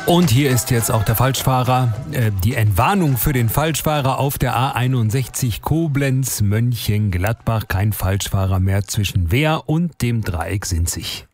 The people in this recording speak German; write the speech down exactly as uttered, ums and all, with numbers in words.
Und hier ist jetzt auch der Falschfahrer, äh, die Entwarnung für den Falschfahrer auf der A einundsechzig Koblenz-Mönchengladbach. Kein Falschfahrer mehr zwischen Wehr und dem Dreieck Sinzig.